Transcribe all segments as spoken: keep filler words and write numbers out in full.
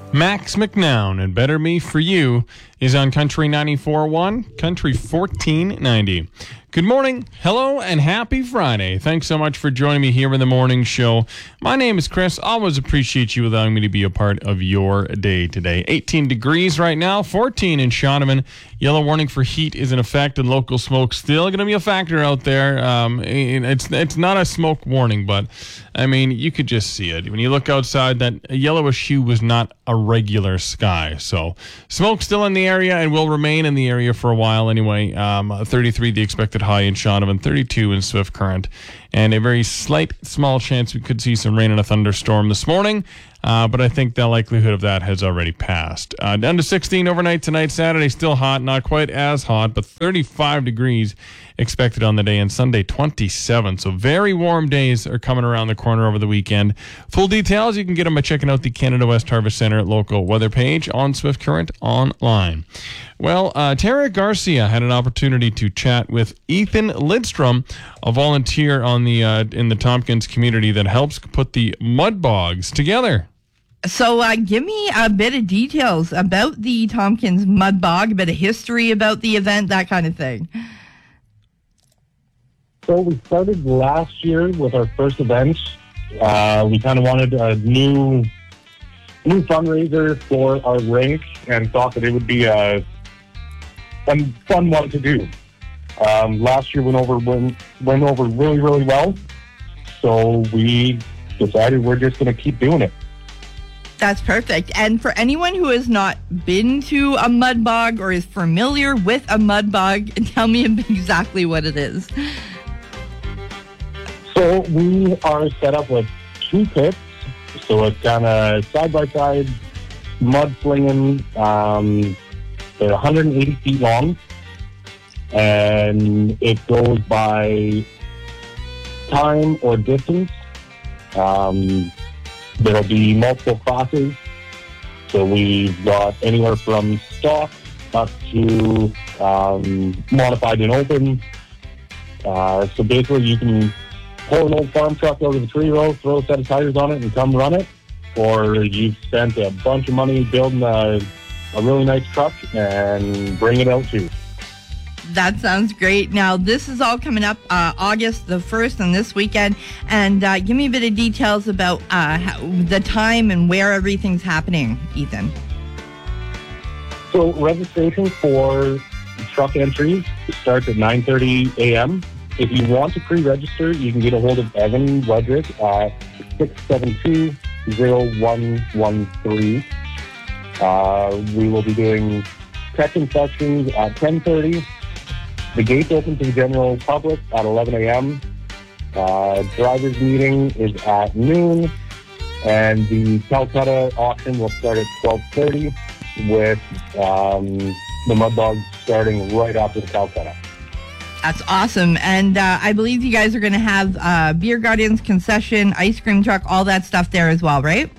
Max McNown and Better Me For You is on Country ninety-four point one, Country fourteen ninety. Good morning, hello, and happy Friday. Thanks so much for joining me here in the morning show. My name is Chris. Always appreciate you allowing me to be a part of your day today. eighteen degrees right now, fourteen in Shaunavon. Yellow warning for heat is in effect, and local smoke still going to be a factor out there. Um, it's it's not a smoke warning, but I mean, you could just see it. When you look outside, that yellowish hue was not a regular sky. So smoke still in the area and will remain in the area for a while anyway. Um, thirty-three the expected high in Shaunavon, thirty-two in Swift Current, and a very slight, small chance we could see some rain and a thunderstorm this morning, uh, but I think the likelihood of that has already passed. Uh, down to sixteen overnight tonight, Saturday, still hot, not quite as hot, but thirty-five degrees expected on the day, and Sunday, twenty-seven. So very warm days are coming around the corner over the weekend. Full details, you can get them by checking out the Canada West Harvest Centre local weather page on Swift Current online. Well, uh, Tara Garcia had an opportunity to chat with Ethan Lidstrom, a volunteer on the uh, in the Tompkins community that helps put the mud bogs together. So uh, give me a bit of details about the Tompkins Mud Bog, a bit of history about the event, that kind of thing. So we started last year with our first event. Uh, we kind of wanted a new new fundraiser for our rink and thought that it would be a, a fun one to do. Um, last year went over went, went over really, really well. So we decided we're just going to keep doing it. That's perfect. And for anyone who has not been to a mud bog or is familiar with a mud bog, tell me exactly what it is. So we are set up with two pits. So it's kind of side-by-side mud flinging. Um, they're one hundred eighty feet long. And it goes by time or distance. Um, there'll be multiple classes. So we've got anywhere from stock up to um, modified and open. Uh, so basically you can pull an old farm truck out of the tree row, throw a set of tires on it, and come run it. Or you've spent a bunch of money building a, a really nice truck and bring it out too. That sounds great. Now, this is all coming up uh, August the first and this weekend. And uh, give me a bit of details about uh, how, the time and where everything's happening, Ethan. So registration for truck entries starts at nine thirty a.m. If you want to pre-register, you can get a hold of Evan Wedrick at six seven two, zero one one three. Uh, we will be doing tech inspections at ten thirty. The gates open to the general public at eleven a.m. Uh, driver's meeting is at noon. And the Calcutta auction will start at twelve thirty with um, the mud bogs starting right after the Calcutta. That's awesome. And uh, I believe you guys are going to have uh, beer gardens, concession, ice cream truck, all that stuff there as well, right?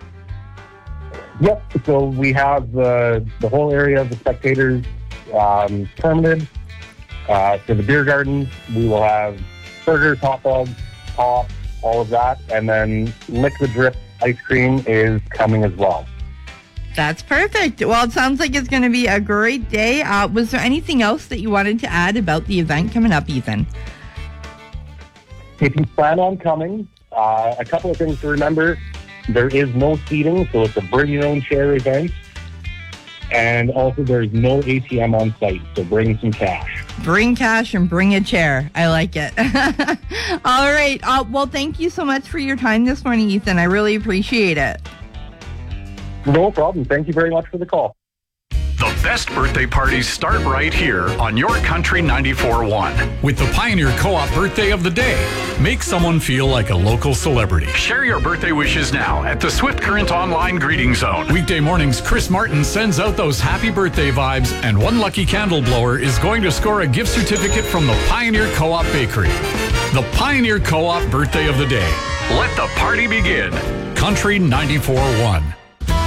Yep. So we have the, the whole area of the spectators um, permitted. Uh, for the beer gardens, we will have burgers, hot dogs, pop, all of that. And then liquid drip ice cream is coming as well. That's perfect. Well, it sounds like it's going to be a great day. Uh, was there anything else that you wanted to add about the event coming up, Ethan? If you plan on coming, uh, a couple of things to remember. There is no seating, so it's a bring your own chair event. And also there's no A T M on site, so bring some cash. Bring cash and bring a chair. I like it. All right. Uh, well, thank you so much for your time this morning, Ethan. I really appreciate it. No problem. Thank you very much for the call. The best birthday parties start right here on your Country ninety-four point one. With the Pioneer Co-op Birthday of the Day, make someone feel like a local celebrity. Share your birthday wishes now at the Swift Current Online Greeting Zone. Weekday mornings, Chris Martin sends out those happy birthday vibes, and one lucky candle blower is going to score a gift certificate from the Pioneer Co-op Bakery. The Pioneer Co-op Birthday of the Day. Let the party begin. Country ninety-four point one.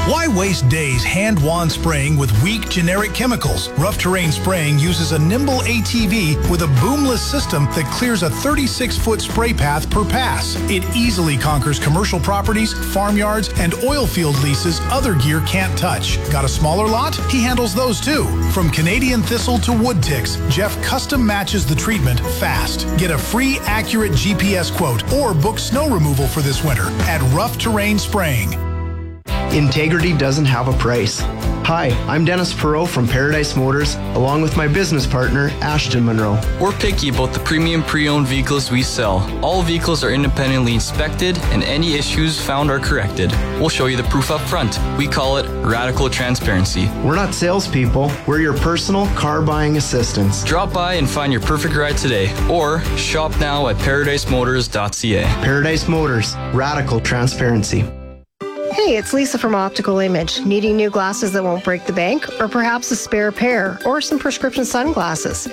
Why waste days hand-wand spraying with weak generic chemicals? Rough Terrain Spraying uses a nimble A T V with a boomless system that clears a thirty-six foot spray path per pass. It easily conquers commercial properties, farmyards, and oil field leases other gear can't touch. Got a smaller lot? He handles those too. From Canadian thistle to wood ticks, Jeff custom matches the treatment fast. Get a free, accurate G P S quote or book snow removal for this winter at Rough Terrain Spraying. Integrity doesn't have a price. Hi, I'm Dennis Perot from Paradise Motors, along with my business partner, Ashton Monroe. We're picky about the premium pre-owned vehicles we sell. All vehicles are independently inspected, and any issues found are corrected. We'll show you the proof up front. We call it radical transparency. We're not salespeople. We're your personal car buying assistants. Drop by and find your perfect ride today, or shop now at paradise motors dot c a. Paradise Motors, radical transparency. Hey, it's Lisa from Optical Image. Needing new glasses that won't break the bank? Or perhaps a spare pair? Or some prescription sunglasses?